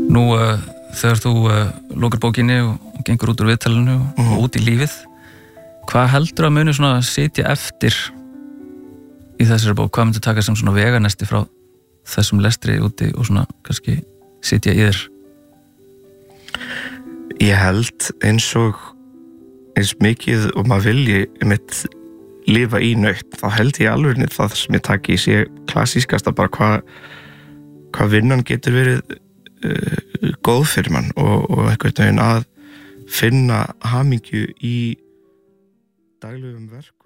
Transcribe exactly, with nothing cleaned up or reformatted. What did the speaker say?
Nú uh, þegar þú uh, lokar bókinni og, og gengur út úr viðtalinu og, mm. og út í lífið, hvað heldur að muni svona sitja eftir í þessari bók? Hvað myndi taka sem svona veganesti frá þessum lestri úti og svona kannski sitja í þér? Ég held eins og eins mikið og maður vilji mitt lifa í naut, þá held ég alveg það sem ég taki í sé klassískasta bara hvað hva vinnan getur verið uh, góð fyrir mann og, og einhvern veginn að finna hamingju í daglegum verk.